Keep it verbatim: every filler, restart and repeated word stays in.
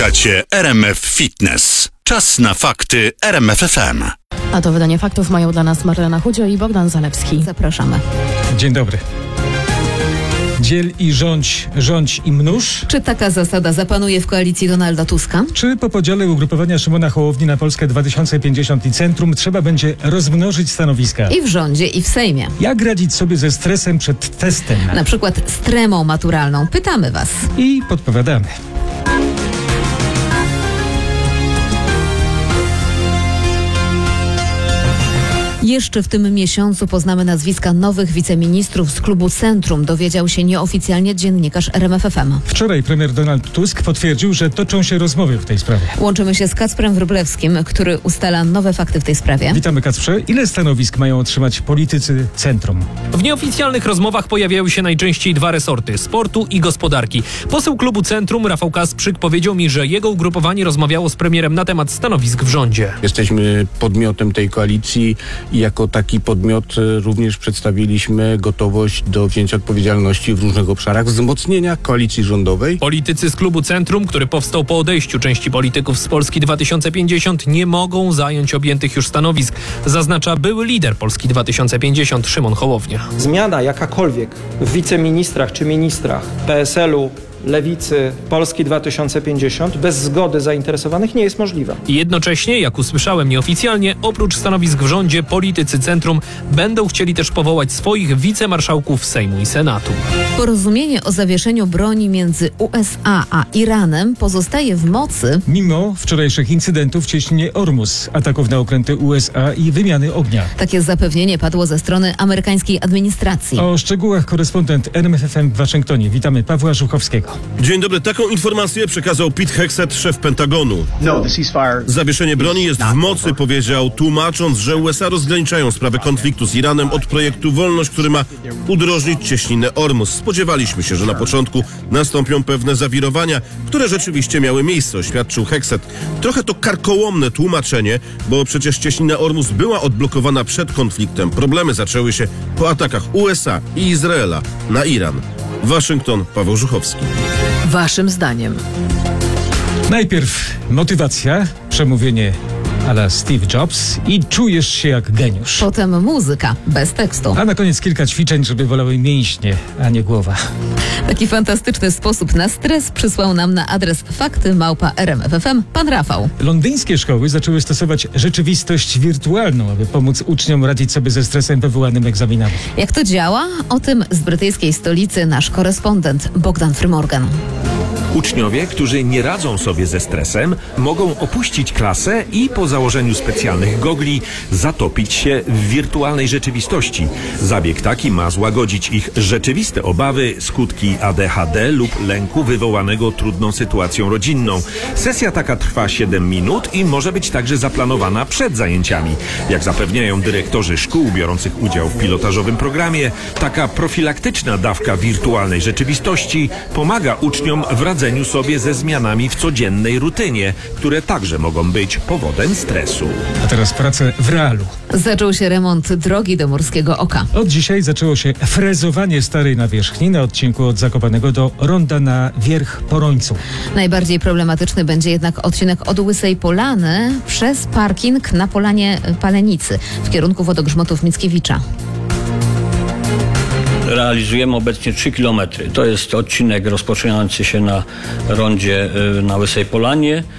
Słuchacie R M F Fitness. Czas na fakty R M F F M. A to wydanie faktów mają dla nas Marlena Chudzio i Bogdan Zalewski. Zapraszamy. Dzień dobry. Dziel i rządź, rządź i mnóż? Czy taka zasada zapanuje w koalicji Donalda Tuska? Czy po podziale ugrupowania Szymona Hołowni na Polskę dwa tysiące pięćdziesiąt i Centrum trzeba będzie rozmnożyć stanowiska? I w rządzie, i w Sejmie. Jak radzić sobie ze stresem przed testem? Na przykład z tremą maturalną. Pytamy Was. I podpowiadamy. Jeszcze w tym miesiącu poznamy nazwiska nowych wiceministrów z klubu Centrum, dowiedział się nieoficjalnie dziennikarz R M F F M. Wczoraj premier Donald Tusk potwierdził, że toczą się rozmowy w tej sprawie. Łączymy się z Kacprem Wróblewskim, który ustala nowe fakty w tej sprawie. Witamy, Kacprze. Ile stanowisk mają otrzymać politycy Centrum? W nieoficjalnych rozmowach pojawiały się najczęściej dwa resorty: sportu i gospodarki. Poseł klubu Centrum Rafał Kasprzyk powiedział mi, że jego ugrupowanie rozmawiało z premierem na temat stanowisk w rządzie. Jesteśmy podmiotem tej koalicji i jako taki podmiot również przedstawiliśmy gotowość do wzięcia odpowiedzialności w różnych obszarach wzmocnienia koalicji rządowej. Politycy z klubu Centrum, który powstał po odejściu części polityków z Polski dwa tysiące pięćdziesiąt, nie mogą zająć objętych już stanowisk, zaznacza były lider Polski dwa tysiące pięćdziesiąt Szymon Hołownia. Zmiana jakakolwiek w wiceministrach czy ministrach P S L u, Lewicy, Polski dwa tysiące pięćdziesiąt bez zgody zainteresowanych nie jest możliwa. I jednocześnie, jak usłyszałem nieoficjalnie, oprócz stanowisk w rządzie, politycy Centrum będą chcieli też powołać swoich wicemarszałków Sejmu i Senatu. Porozumienie o zawieszeniu broni między U S A a Iranem pozostaje w mocy. Mimo wczorajszych incydentów w cieśninie Ormus, ataków na okręty U S A i wymiany ognia. Takie zapewnienie padło ze strony amerykańskiej administracji. O szczegółach korespondent R M F F M w Waszyngtonie. Witamy Pawła Żuchowskiego. Dzień dobry. Taką informację przekazał Pete Hegseth, szef Pentagonu. Zawieszenie broni jest w mocy, powiedział, tłumacząc, że U S A rozgraniczają sprawę konfliktu z Iranem od projektu Wolność, który ma udrożnić cieśninę Ormus. Spodziewaliśmy się, że na początku nastąpią pewne zawirowania, które rzeczywiście miały miejsce, oświadczył Hegseth. Trochę to karkołomne tłumaczenie, bo przecież cieśnina Ormus była odblokowana przed konfliktem. Problemy zaczęły się po atakach U S A i Izraela na Iran. Waszyngton, Paweł Żuchowski. Waszym zdaniem. Najpierw motywacja, przemówienie a la Steve Jobs i czujesz się jak geniusz. Potem muzyka, bez tekstu. A na koniec kilka ćwiczeń, żeby wolały mięśnie, a nie głowa. Taki fantastyczny sposób na stres przysłał nam na adres fakty małpa r m f f m pan Rafał. Londyńskie szkoły zaczęły stosować rzeczywistość wirtualną, aby pomóc uczniom radzić sobie ze stresem wywołanym egzaminami. Jak to działa? O tym z brytyjskiej stolicy nasz korespondent Bogdan Frymorgan. Uczniowie, którzy nie radzą sobie ze stresem, mogą opuścić klasę i po założeniu specjalnych gogli zatopić się w wirtualnej rzeczywistości. Zabieg taki ma złagodzić ich rzeczywiste obawy, skutki A D H D lub lęku wywołanego trudną sytuacją rodzinną. Sesja taka trwa siedem minut i może być także zaplanowana przed zajęciami. Jak zapewniają dyrektorzy szkół biorących udział w pilotażowym programie, taka profilaktyczna dawka wirtualnej rzeczywistości pomaga uczniom w radzeniu sobie ze zmianami w codziennej rutynie, które także mogą być powodem stresu. A teraz pracę w realu. Zaczął się remont drogi do Morskiego Oka. Od dzisiaj zaczęło się frezowanie starej nawierzchni na odcinku od Zakopanego do ronda na Wierch Porońcu. Najbardziej problematyczny będzie jednak odcinek od Łysej Polany przez parking na Polanie Palenicy w kierunku Wodogrzmotów Mickiewicza. Realizujemy obecnie trzy kilometry. To jest odcinek rozpoczynający się na rondzie na Łysej Polanie.